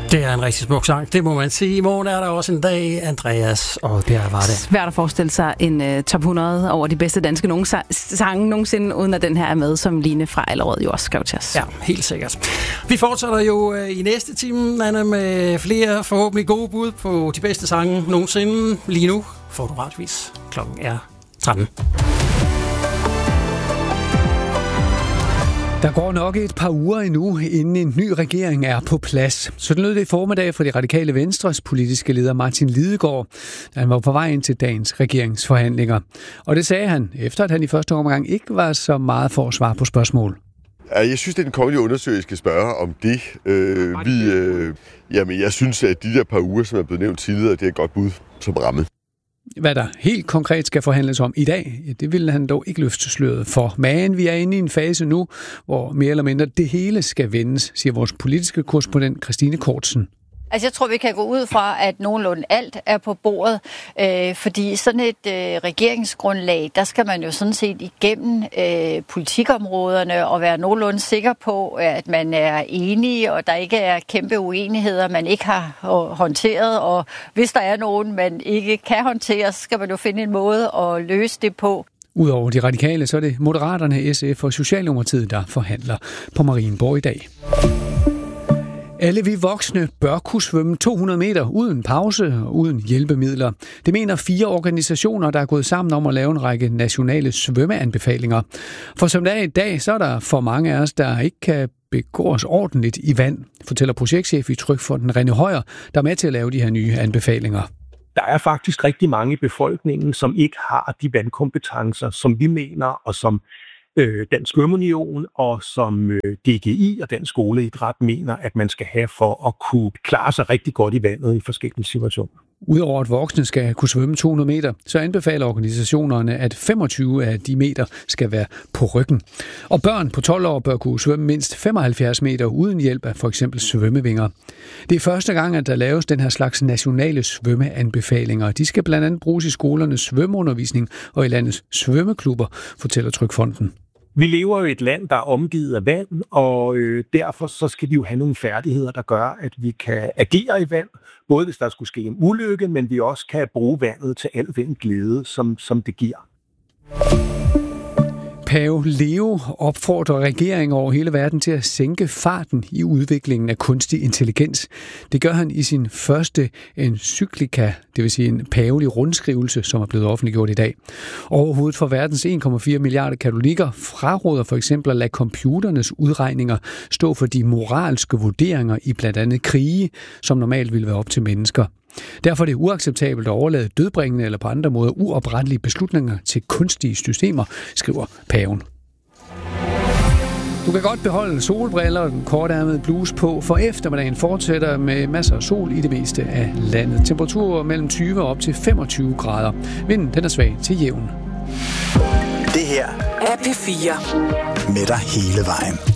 Det er en rigtig smuk sang, det må man sige. I morgen er der også en dag, Andreas, og der var det. Svært at forestille sig en top 100 over de bedste danske sange nogensinde, uden at den her er med, som Line fra Allerød jo også skrev til os. Ja, helt sikkert. Vi fortsætter jo i næste time, Anna, med flere forhåbentlig gode bud på de bedste sange nogensinde. Lige nu får du retvis. Klokken er 13. Der går nok et par uger endnu, inden en ny regering er på plads. Så det lød det i formiddag fra de radikale Venstres politiske leder Martin Lidegaard, da han var på vej ind til dagens regeringsforhandlinger. Og det sagde han, efter at han i første omgang ikke var så meget for at svare på spørgsmål. Jeg synes, det er den kongelige undersøgelse, skal spørge om det. Jamen, jeg synes, at de der par uger, som er blevet nævnt tidligere, det er et godt bud som ramme. Hvad der helt konkret skal forhandles om i dag, det ville han dog ikke løfte sløret for. Men vi er inde i en fase nu, hvor mere eller mindre det hele skal vendes, siger vores politiske korrespondent Christine Kortsen. Altså jeg tror, vi kan gå ud fra, at nogenlunde alt er på bordet, fordi sådan et regeringsgrundlag, der skal man jo sådan set igennem politikområderne og være nogenlunde sikker på, at man er enige, og der ikke er kæmpe uenigheder, man ikke har håndteret, og hvis der er nogen, man ikke kan håndtere, så skal man jo finde en måde at løse det på. Udover de radikale, så er det Moderaterne, SF og Socialdemokratiet, der forhandler på Marienborg i dag. Alle vi voksne bør kunne svømme 200 meter uden pause og uden hjælpemidler. Det mener 4 organisationer, der er gået sammen om at lave en række nationale svømmeanbefalinger. For som det er i dag, så er der for mange af os, der ikke kan begå os ordentligt i vand, fortæller projektchef i Trygfonden René Højer, der er med til at lave de her nye anbefalinger. Der er faktisk rigtig mange i befolkningen, som ikke har de vandkompetencer, som vi mener, og som Dansk Svømmeunion og som DGI og Dansk Skoleidræt mener, at man skal have for at kunne klare sig rigtig godt i vandet i forskellige situationer. Udover at voksne skal kunne svømme 200 meter, så anbefaler organisationerne, at 25 af de meter skal være på ryggen. Og børn på 12 år bør kunne svømme mindst 75 meter uden hjælp af for eksempel svømmevinger. Det er første gang, at der laves den her slags nationale svømmeanbefalinger. De skal blandt andet bruges i skolernes svømmeundervisning og i landets svømmeklubber, fortæller Trygfonden. Vi lever jo i et land, der er omgivet af vand, og derfor så skal vi jo have nogle færdigheder, der gør, at vi kan agere i vand, både hvis der skulle ske en ulykke, men vi også kan bruge vandet til al den glæde, som det giver. Pave Leo opfordrer regeringer over hele verden til at sænke farten i udviklingen af kunstig intelligens. Det gør han i sin første encyklika, det vil sige en pavelig rundskrivelse, som er blevet offentliggjort i dag. Overhovedet for verdens 1,4 milliarder katolikker fraråder for eksempel at lade computernes udregninger stå for de moralske vurderinger i blandt andet krige, som normalt ville være op til mennesker. Derfor er det uacceptabelt at overlade dødbringende eller på andre måder uoprettelige beslutninger til kunstige systemer, skriver paven. Du kan godt beholde solbriller og den kortærmede bluse på, for eftermiddagen fortsætter med masser af sol i det meste af landet. Temperaturer mellem 20 og op til 25 grader. Vinden den er svag til jævn. Det her er P4 med dig hele vejen.